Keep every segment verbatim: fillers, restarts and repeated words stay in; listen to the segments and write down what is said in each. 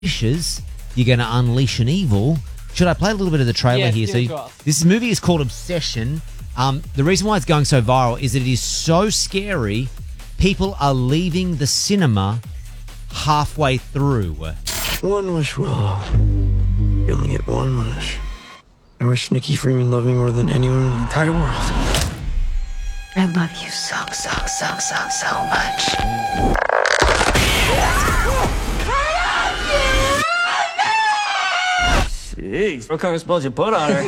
wishes, you're going to unleash an evil. Should I play a little bit of the trailer Yes, here? give So it you- to us. this movie is called Obsession. Um, the reason why it's going so viral is that it is so scary. People are leaving the cinema halfway through. One wish, Willow. You only get one wish. I wish Nikki Freeman loved me more than anyone in the entire world. I love you so, so, so, so, so much. Jeez, what kind of spells you put on her?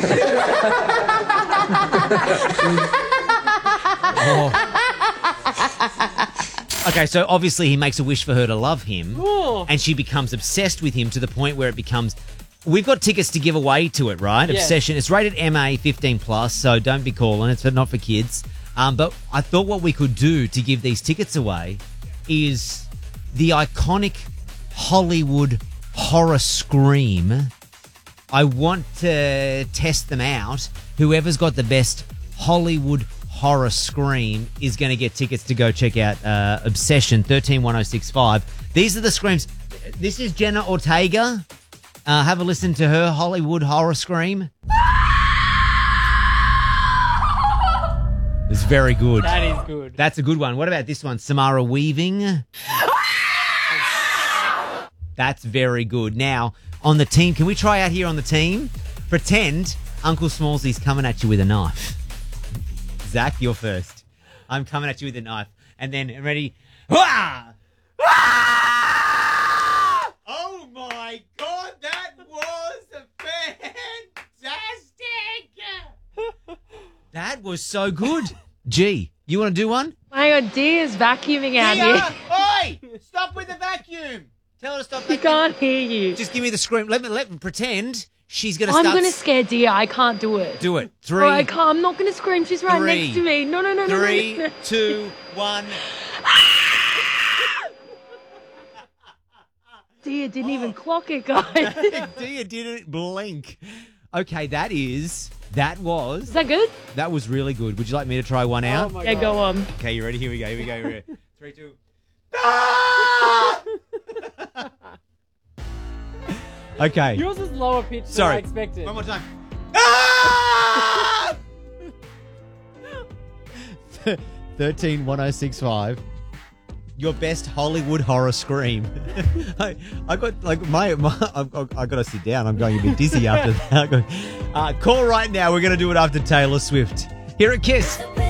Okay, so obviously he makes a wish for her to love him, Ooh. and she becomes obsessed with him to the point where it becomes... We've got tickets to give away to it, right? Yeah. Obsession. It's rated M A fifteen plus, so don't be calling. It's not for kids. Um, but I thought what we could do to give these tickets away is the iconic Hollywood horror scream. I want to test them out. Whoever's got the best Hollywood horror scream is going to get tickets to go check out uh, Obsession, thirteen one oh six five. These are the screams. This is Jenna Ortega. Uh, have a listen to her Hollywood horror scream. It's very good. That is good. That's a good one. What about this one? Samara Weaving. That's very good. Now, on the team, can we try out here on the team? Pretend Uncle Smallsy's coming at you with a knife. Zach, you're first. I'm coming at you with a knife. And then, ready? Wah! Ah! Oh my God, that was fantastic! That was so good. Gee, you want to do one? My God, Dia's vacuuming out Dia! here. Oi! Stop with the vacuum! Tell her to stop I vacuuming. can't hear you. Just give me the scream. Let me let me pretend she's gonna I'm start. going to scare Dia. I can't do it. do it. Three, Oh, I can't. I'm not going to scream. She's right Three. next to me. No, no, no, no, no, three, no. two, one. Dia didn't even clock it, guys. Dia didn't blink. Okay, that is that was Is that good? that was really good. Would you like me to try one out? Oh my Yeah, God. go on. Okay, you ready? Here we go. Here we go. Here we go. Three, two. Ah! Okay. Yours is lower pitch than Sorry. I expected. One more time. Ah! thirteen one oh six five. Your best Hollywood horror scream. I, I got like my, my I've, got- I got to sit down. I'm going a bit dizzy after that. Uh, call right now. We're going to do it after Taylor Swift. Here at Kiss.